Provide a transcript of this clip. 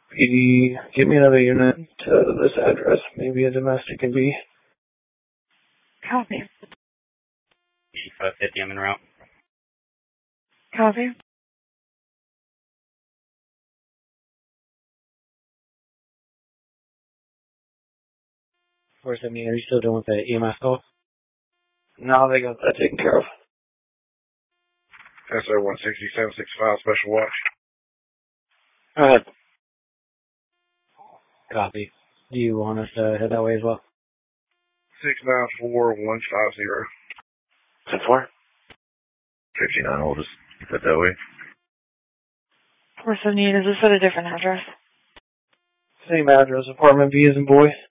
PD, get me another unit to this address. Maybe a domestic can be. Copy. 50, I'm en route. Copy. Are you still doing with the EMS call? No, they got that taken care of. SO 16765 Special Watch. Go ahead. Copy. Do you want us to head that way as well? 694150. 10-4? 59, we'll just head that way. 478, is this at a different address? Same address, apartment B as in boy.